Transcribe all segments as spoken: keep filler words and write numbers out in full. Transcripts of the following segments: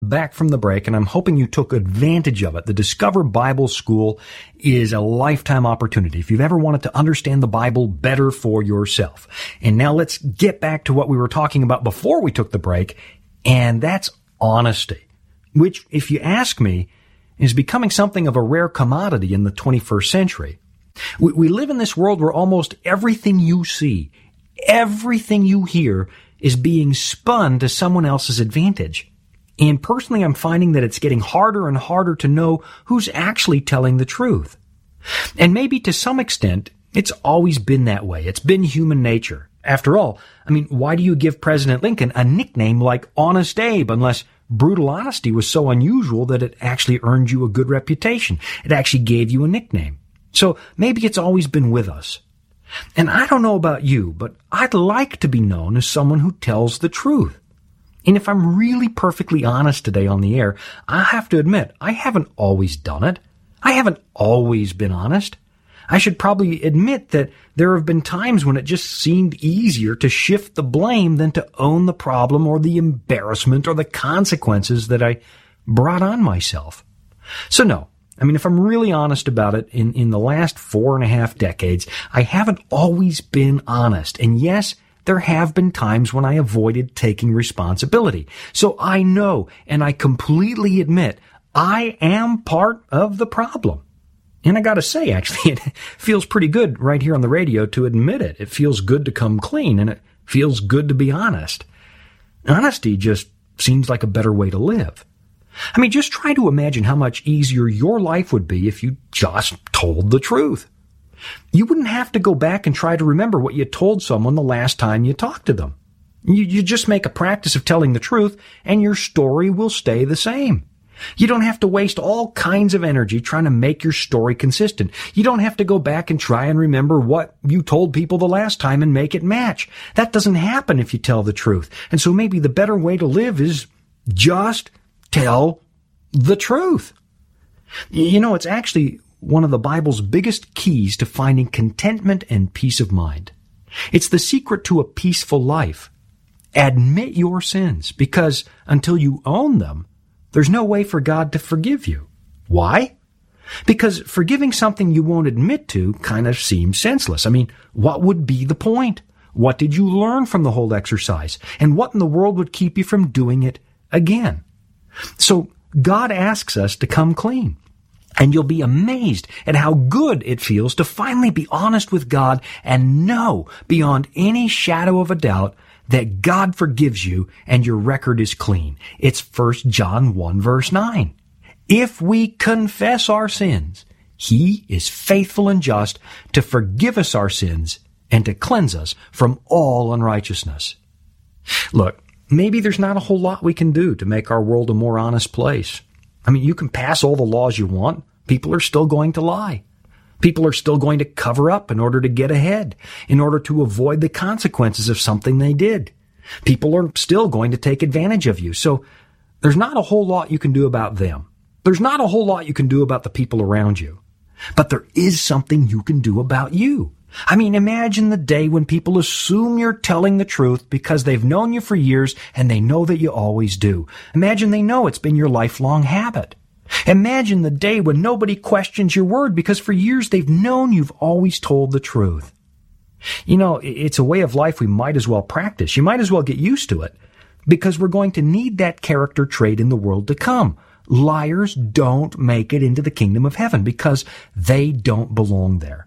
back from the break, and I'm hoping you took advantage of it. The Discover Bible School is a lifetime opportunity if you've ever wanted to understand the Bible better for yourself. And now let's get back to what we were talking about before we took the break, and that's honesty, which, if you ask me, is becoming something of a rare commodity in the twenty-first century. We, we live in this world where almost everything you see, everything you hear is being spun to someone else's advantage. And personally, I'm finding that it's getting harder and harder to know who's actually telling the truth. And maybe to some extent, it's always been that way. It's been human nature. After all, I mean, why do you give President Lincoln a nickname like Honest Abe unless brutal honesty was so unusual that it actually earned you a good reputation? It actually gave you a nickname. So maybe it's always been with us. And I don't know about you, but I'd like to be known as someone who tells the truth. And if I'm really perfectly honest today on the air, I have to admit, I haven't always done it. I haven't always been honest. I should probably admit that there have been times when it just seemed easier to shift the blame than to own the problem or the embarrassment or the consequences that I brought on myself. So no, I mean, if I'm really honest about it, in, in the last four and a half decades, I haven't always been honest. And yes, there have been times when I avoided taking responsibility. So I know, and I completely admit, I am part of the problem. And I gotta say, actually, it feels pretty good right here on the radio to admit it. It feels good to come clean, and it feels good to be honest. Honesty just seems like a better way to live. I mean, just try to imagine how much easier your life would be if you just told the truth. You wouldn't have to go back and try to remember what you told someone the last time you talked to them. You, you just make a practice of telling the truth, and your story will stay the same. You don't have to waste all kinds of energy trying to make your story consistent. You don't have to go back and try and remember what you told people the last time and make it match. That doesn't happen if you tell the truth. And so maybe the better way to live is just tell the truth. You know, it's actually one of the Bible's biggest keys to finding contentment and peace of mind. It's the secret to a peaceful life. Admit your sins, because until you own them, there's no way for God to forgive you. Why? Because forgiving something you won't admit to kind of seems senseless. I mean, what would be the point? What did you learn from the whole exercise? And what in the world would keep you from doing it again? So God asks us to come clean. And you'll be amazed at how good it feels to finally be honest with God and know beyond any shadow of a doubt that God forgives you and your record is clean. It's First John one verse nine. If we confess our sins, He is faithful and just to forgive us our sins and to cleanse us from all unrighteousness. Look, maybe there's not a whole lot we can do to make our world a more honest place. I mean, you can pass all the laws you want. People are still going to lie. People are still going to cover up in order to get ahead, in order to avoid the consequences of something they did. People are still going to take advantage of you. So there's not a whole lot you can do about them. There's not a whole lot you can do about the people around you. But there is something you can do about you. I mean, imagine the day when people assume you're telling the truth because they've known you for years and they know that you always do. Imagine they know it's been your lifelong habit. Imagine the day when nobody questions your word because for years they've known you've always told the truth. You know, it's a way of life we might as well practice. You might as well get used to it because we're going to need that character trait in the world to come. Liars don't make it into the kingdom of heaven because they don't belong there.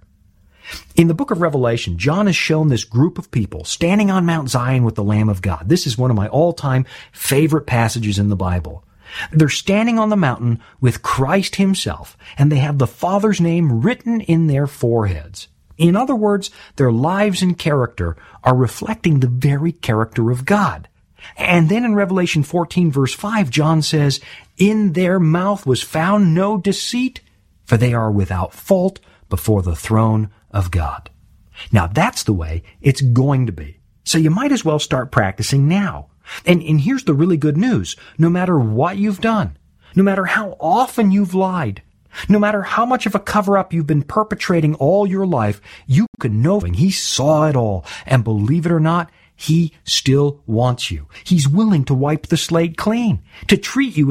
In the book of Revelation, John has shown this group of people standing on Mount Zion with the Lamb of God. This is one of my all-time favorite passages in the Bible. They're standing on the mountain with Christ Himself, and they have the Father's name written in their foreheads. In other words, their lives and character are reflecting the very character of God. And then in Revelation fourteen, verse five, John says, "In their mouth was found no deceit, for they are without fault before the throne of God." Now that's the way it's going to be. So you might as well start practicing now. And, and here's the really good news. No matter what you've done, no matter how often you've lied, no matter how much of a cover-up you've been perpetrating all your life, you can know He saw it all. And believe it or not, He still wants you. He's willing to wipe the slate clean, to treat you